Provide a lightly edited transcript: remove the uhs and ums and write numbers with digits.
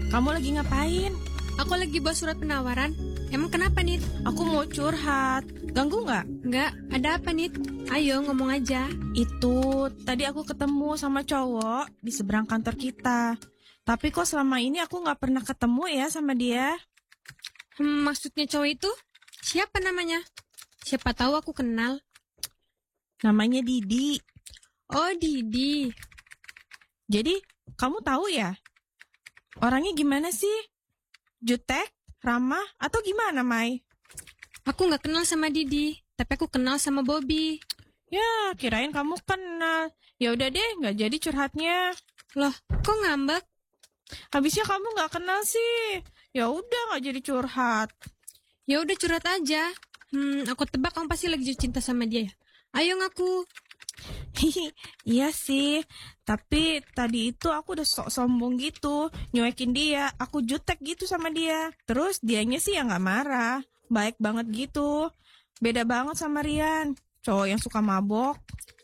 Kamu lagi ngapain? Aku lagi buat surat penawaran. Emang kenapa, Nit? Aku mau curhat. Ganggu nggak? Enggak, ada apa, Nit? Ayo ngomong aja. Itu, tadi aku ketemu sama cowok di seberang kantor kita. Tapi kok selama ini aku nggak pernah ketemu ya sama dia. Maksudnya cowok itu? Siapa namanya? Siapa tahu aku kenal. Namanya Didi. Oh, Didi. Jadi, kamu tahu ya? Orangnya gimana sih? Jutek? Ramah? Atau gimana, Mai? Aku nggak kenal sama Didi, tapi aku kenal sama Bobby. Ya, kirain kamu kenal. Ya udah deh, nggak jadi curhatnya. Loh, kok ngambek? Habisnya kamu nggak kenal sih. Ya udah, nggak jadi curhat. Ya udah curhat aja. Aku tebak kamu pasti lagi jatuh cinta sama dia ya. Ayo ngaku. Iya sih, tapi tadi itu aku udah sok sombong gitu, nyuekin dia, aku jutek gitu sama dia. Terus dianya sih ya nggak marah, baik banget gitu. Beda banget sama Rian, cowok yang suka mabok.